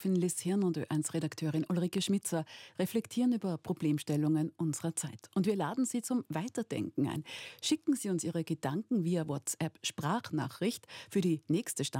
Liz Hirn und Ö1-Redakteurin Ulrike Schmitzer reflektieren über Problemstellungen unserer Zeit. Und wir laden Sie zum Weiterdenken ein. Schicken Sie uns Ihre Gedanken via WhatsApp-Sprachnachricht für die nächste